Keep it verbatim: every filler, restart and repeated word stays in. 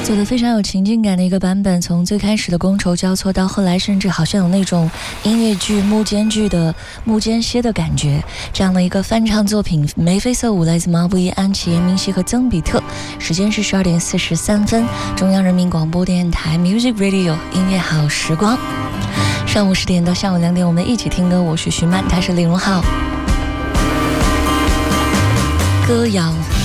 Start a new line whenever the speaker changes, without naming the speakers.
做的非常有情境感的一个版本，从最开始的觥筹交错到后来甚至好像有那种音乐剧幕间剧的幕间歇的感觉，这样的一个翻唱作品《眉飞色舞》来自毛不易、安琪、严明熙和曾比特。时间是十二点四十三分，中央人民广播电台 Music Radio 音乐好时光，上午十点到下午两点我们一起听歌，我是徐曼，他是李荣浩。歌谣